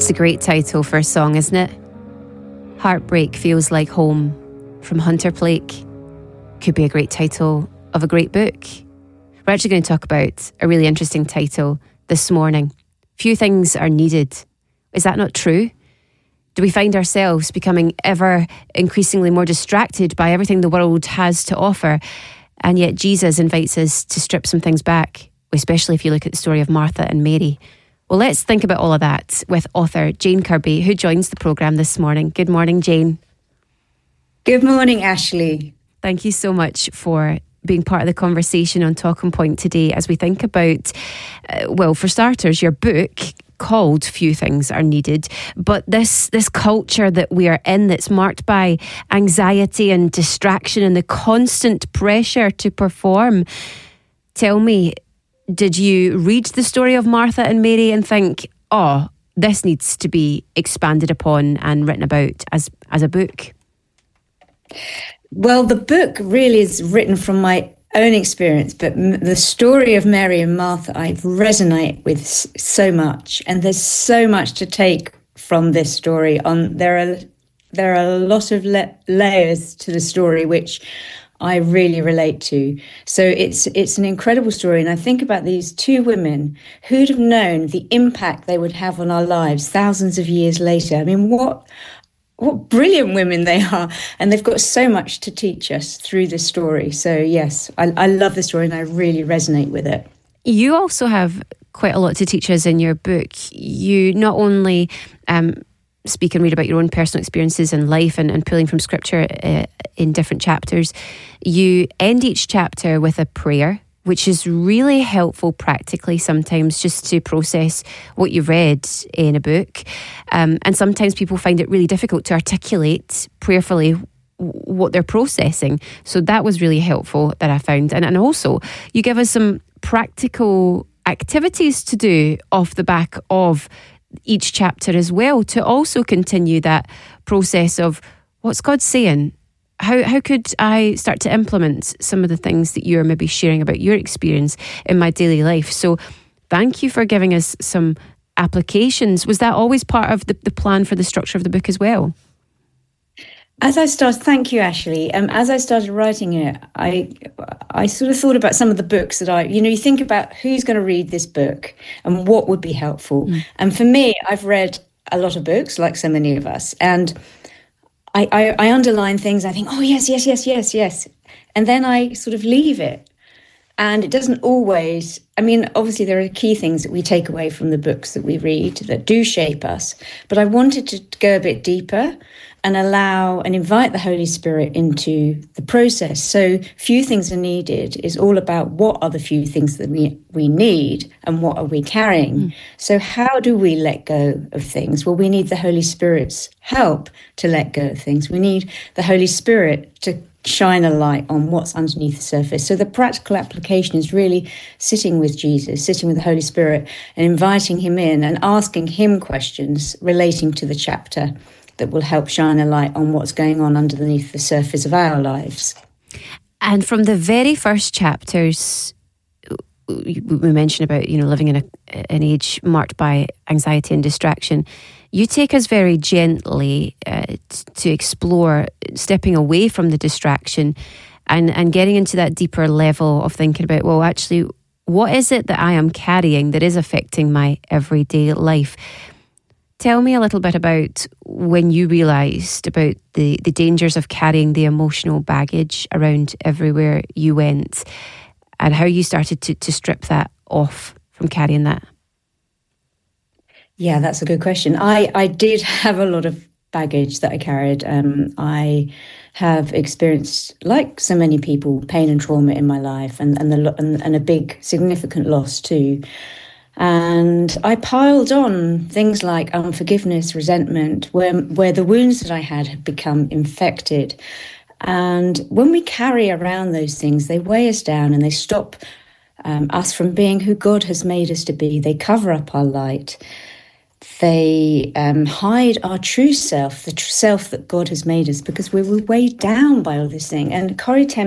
It's a great title for a song, isn't it? Heartbreak Feels Like Home from Hunter Blake. Could be a great title of a great book. We're actually going to talk about a really interesting title this morning. Few things are needed. Is that not true? Do we find ourselves becoming ever increasingly more distracted by everything the world has to offer? And yet Jesus invites us to strip some things back, especially if you look at the story of Martha and Mary. Well, let's think about all of that with author Jane Kirby, who joins the programme this morning. Good morning, Jane. Good morning, Ashley. Thank you so much for being part of the conversation on Talking Point today as we think about, well, for starters, your book called Few Things Are Needed, but this culture that we are in that's marked by anxiety and distraction and the constant pressure to perform. Tell me, did you read the story of Martha and Mary and think, oh, this needs to be expanded upon and written about as a book? Well, the book really is written from my own experience, but the story of Mary and Martha I resonate with so much, and there's so much to take from this story. There are a lot of layers to the story which I really relate to. So it's an incredible story, and I think about these two women who'd have known the impact they would have on our lives thousands of years later. I mean, what brilliant women they are, and they've got so much to teach us through this story. So yes, I love the story and I really resonate with it. You also have quite a lot to teach us in your book. You not only speak and read about your own personal experiences in life and pulling from scripture in different chapters. You end each chapter with a prayer, which is really helpful practically sometimes just to process what you've read in a book. And sometimes people find it really difficult to articulate prayerfully what they're processing. So that was really helpful that I found. And also, you give us some practical activities to do off the back of each chapter as well, to also continue that process of what's God saying? How could I start to implement some of the things that you're maybe sharing about your experience in my daily life? So thank you for giving us some applications. Was that always part of the plan for the structure of the book as well? Thank you, Ashley. As I started writing it, I sort of thought about some of the books that you think about who's going to read this book and what would be helpful. And for me, I've read a lot of books, like so many of us, and I underline things. I think, oh, yes. And then I sort of leave it. And it doesn't always, obviously there are key things that we take away from the books that we read that do shape us. But I wanted to go a bit deeper and allow and invite the Holy Spirit into the process. So Few Things Are Needed is all about what are the few things that we need and what are we carrying. So how do we let go of things? Well, we need the Holy Spirit's help to let go of things. We need the Holy Spirit to shine a light on what's underneath the surface. So the practical application is really sitting with Jesus, sitting with the Holy Spirit and inviting him in and asking him questions relating to the chapter that will help shine a light on what's going on underneath the surface of our lives. And from the very first chapters, we mentioned about, living in an age marked by anxiety and distraction. You take us very gently to explore stepping away from the distraction and getting into that deeper level of thinking about, well, actually, what is it that I am carrying that is affecting my everyday life? Tell me a little bit about when you realised about the dangers of carrying the emotional baggage around everywhere you went and how you started to strip that off from carrying that. Yeah, that's a good question. I did have a lot of baggage that I carried. I have experienced, like so many people, pain and trauma in my life and a big significant loss too. And I piled on things like unforgiveness, resentment, where the wounds that I had become infected. And when we carry around those things, they weigh us down and they stop us from being who God has made us to be. They cover up our light. They hide our true self, the self that God has made us, because we're weighed down by all this thing. And Corrie ten